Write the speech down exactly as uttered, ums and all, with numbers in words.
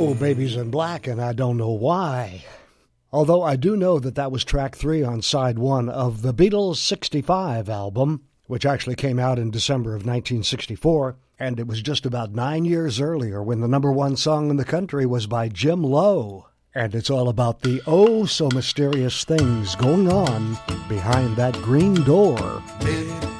Oh, Babies in Black, and I don't know why. Although I do know that that was track three on side one of the Beatles' sixty-five album, which actually came out in December of nineteen sixty-four, and it was just about nine years earlier when the number one song in the country was by Jim Lowe. And it's all about the oh-so-mysterious things going on behind that green door. Baby.